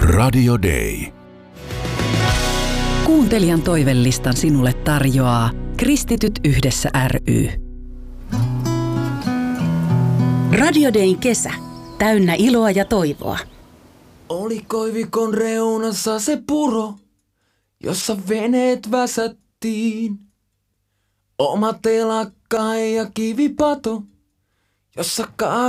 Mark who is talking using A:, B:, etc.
A: Radio Day.
B: Kuuntelijan toivelistan sinulle tarjoaa Kristityt yhdessä ry.
C: Radio Dayn kesä. Täynnä iloa ja toivoa.
D: Oli koivikon reunassa se puro, jossa veneet väsättiin. Oma telakka ja kivipato, jossa